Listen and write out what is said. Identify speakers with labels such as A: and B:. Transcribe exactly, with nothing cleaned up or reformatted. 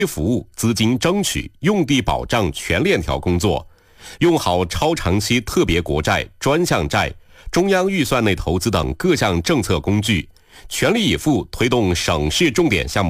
A: 服务、资金争取、用地保障全链条工作，用好超长期特别国债、专项债、中央预算内投资等各项政策工具，全力以赴推动省市重点项目